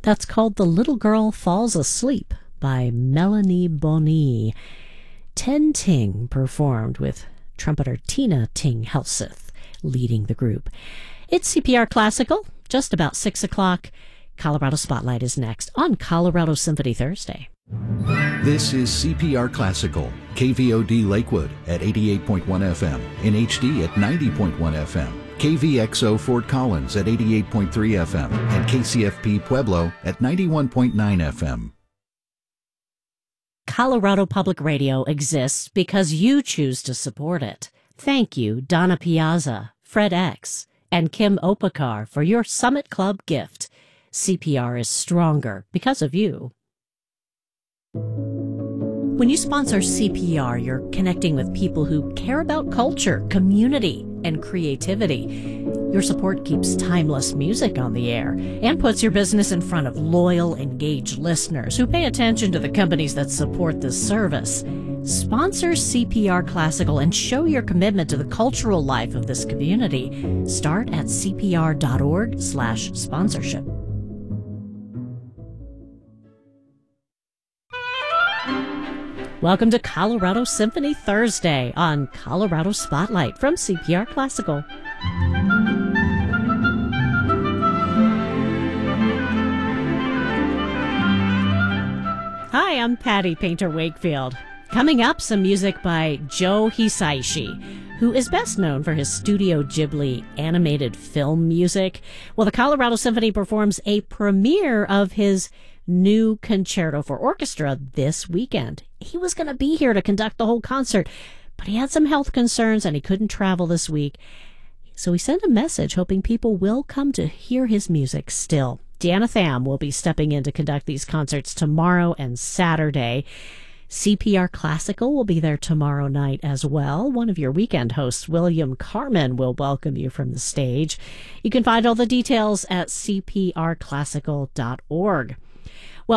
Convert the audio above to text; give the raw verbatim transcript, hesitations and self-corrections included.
That's called The Little Girl Falls Asleep by Melanie Boni. Ten Ting performed with trumpeter Tina Ting Helseth leading the group. It's C P R Classical, just about six o'clock. Colorado Spotlight is next on Colorado Symphony Thursday. This is C P R Classical, K V O D Lakewood at eighty-eight point one F M, in H D at ninety point one F M, K V X O Fort Collins at eighty-eight point three F M, and K C F P Pueblo at ninety-one point nine F M. Colorado Public Radio exists because you choose to support it. Thank you, Donna Piazza, Fred X, and Kim Opakar for your Summit Club gift. C P R is stronger because of you. When you sponsor C P R, you're connecting with people who care about culture, community, and creativity. Your support keeps timeless music on the air and puts your business in front of loyal, engaged listeners who pay attention to the companies that support this service. Sponsor C P R Classical and show your commitment to the cultural life of this community. Start at cpr.org slash sponsorship. Welcome to Colorado Symphony Thursday on Colorado Spotlight from C P R Classical. Hi, I'm Patty Painter Wakefield. Coming up, some music by Joe Hisaishi, who is best known for his Studio Ghibli animated film music. Well, the Colorado Symphony performs a premiere of his new concerto for orchestra this weekend. He was going to be here to conduct the whole concert, but he had some health concerns and he couldn't travel this week. So he sent a message hoping people will come to hear his music still. Deanna Tham will be stepping in to conduct these concerts tomorrow and Saturday. C P R Classical will be there tomorrow night as well. One of your weekend hosts, William Carmen, will welcome you from the stage. You can find all the details at c p r classical dot org.